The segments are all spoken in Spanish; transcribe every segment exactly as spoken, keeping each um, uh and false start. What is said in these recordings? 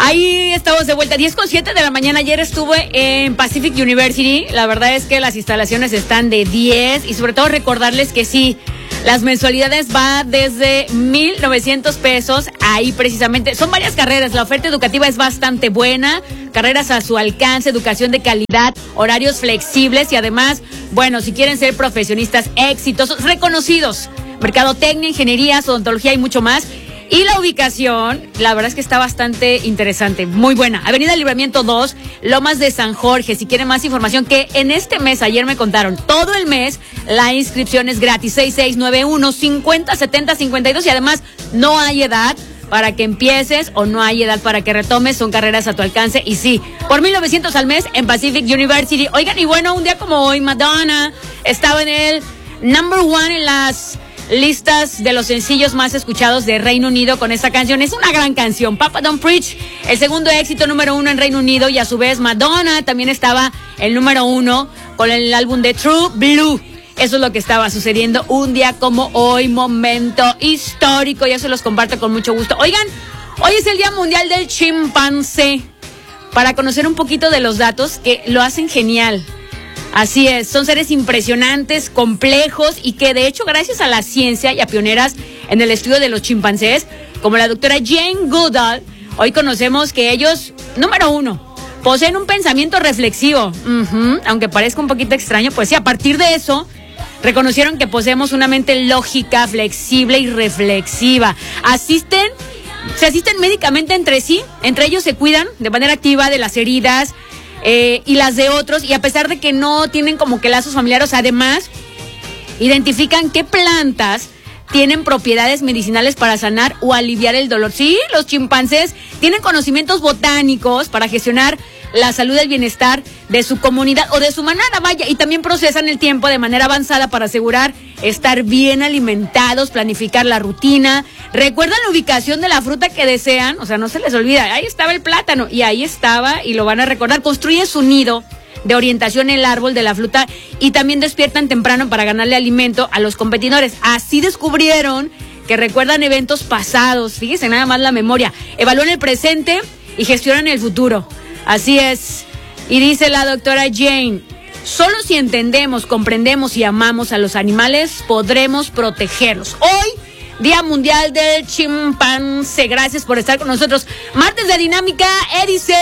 Ahí estamos de vuelta, diez con siete de la mañana. Ayer estuve en Pacific University. La verdad es que las instalaciones están de diez. Y sobre todo recordarles que sí, las mensualidades van desde mil novecientos pesos. Ahí precisamente, son varias carreras. La oferta educativa es bastante buena. Carreras a su alcance, educación de calidad, horarios flexibles. Y además, bueno, si quieren ser profesionistas exitosos, reconocidos, mercadotecnia, ingeniería, odontología y mucho más. Y la ubicación, la verdad es que está bastante interesante, muy buena. Avenida Libramiento dos, Lomas de San Jorge. Si quieren más información, que en este mes, ayer me contaron, todo el mes la inscripción es gratis. seis seis nueve uno, cincuenta, setenta, cincuenta y dos. Y además no hay edad para que empieces o no hay edad para que retomes. Son carreras a tu alcance. Y sí, por mil novecientos al mes en Pacific University. Oigan, y bueno, un día como hoy, Madonna estaba en el number one en las listas de los sencillos más escuchados de Reino Unido con esta canción. Es una gran canción, Papa Don't Preach, el segundo éxito número uno en Reino Unido. Y a su vez Madonna también estaba el número uno con el álbum de True Blue. Eso es lo que estaba sucediendo un día como hoy, momento histórico. Ya se los comparto con mucho gusto. Oigan, hoy es el Día Mundial del Chimpancé, para conocer un poquito de los datos que lo hacen genial. Así es, son seres impresionantes, complejos, y que de hecho gracias a la ciencia y a pioneras en el estudio de los chimpancés, como la doctora Jane Goodall, hoy conocemos que ellos, número uno, poseen un pensamiento reflexivo. Uh-huh, aunque parezca un poquito extraño, pues sí, a partir de eso reconocieron que poseemos una mente lógica, flexible y reflexiva. Asisten, se asisten médicamente entre sí, entre ellos se cuidan de manera activa de las heridas Eh, y las de otros, y a pesar de que no tienen como que lazos familiares, además identifican qué plantas tienen propiedades medicinales para sanar o aliviar el dolor. Sí, los chimpancés tienen conocimientos botánicos para gestionar la salud y el bienestar de su comunidad o de su manada, vaya, y también procesan el tiempo de manera avanzada para asegurar estar bien alimentados, planificar la rutina. Recuerdan la ubicación de la fruta que desean, o sea, no se les olvida, ahí estaba el plátano, y ahí estaba, y lo van a recordar. Construyen su nido de orientación en el árbol de la fruta, y también despiertan temprano para ganarle alimento a los competidores. Así descubrieron que recuerdan eventos pasados, fíjense nada más la memoria, evalúan el presente y gestionan el futuro. Así es. Y dice la doctora Jane, solo si entendemos, comprendemos y amamos a los animales, podremos protegerlos. Hoy, Día Mundial del Chimpancé. Gracias por estar con nosotros. Martes de Dinámica, Erice.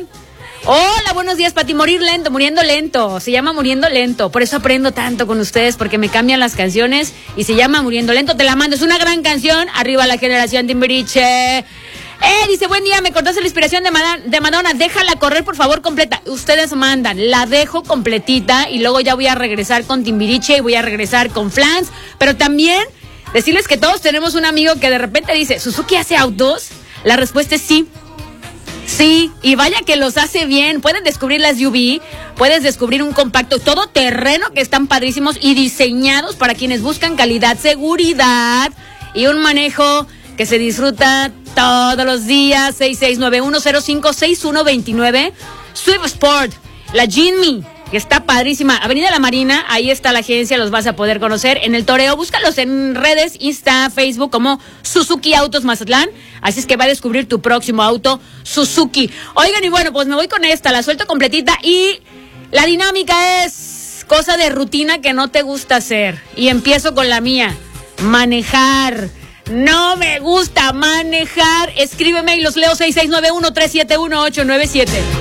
Hola, buenos días, Pati. Morir lento, muriendo lento. Se llama Muriendo Lento. Por eso aprendo tanto con ustedes, porque me cambian las canciones y se llama Muriendo Lento. Te la mando. Es una gran canción. Arriba la generación Timbiriche. Eh, dice, buen día, me cortaste la inspiración de, Madonna, de Madonna, déjala correr por favor completa. Ustedes mandan, la dejo completita y luego ya voy a regresar con Timbiriche y voy a regresar con Flans. Pero también decirles que todos tenemos un amigo que de repente dice, ¿Suzuki hace autos? La respuesta es sí. Sí, y vaya que los hace bien. Pueden descubrir las U V, puedes descubrir un compacto todoterreno que están padrísimos y diseñados para quienes buscan calidad, seguridad y un manejo que se disfruta todos los días. Seis seis nueve uno cero cinco seis uno dos nueve. Swift Sport, la Jinmi, que está padrísima. Avenida La Marina, ahí está la agencia, los vas a poder conocer en el toreo. Búscalos en redes, Insta, Facebook como Suzuki Autos Mazatlán. Así es que va a descubrir tu próximo auto Suzuki. Oigan, y bueno, pues me voy con esta, la suelto completita. Y la dinámica es cosa de rutina que no te gusta hacer. Y empiezo con la mía, manejar. No me gusta manejar. Escríbeme y los leo. Seis seis nueve uno tres siete uno ocho nueve siete.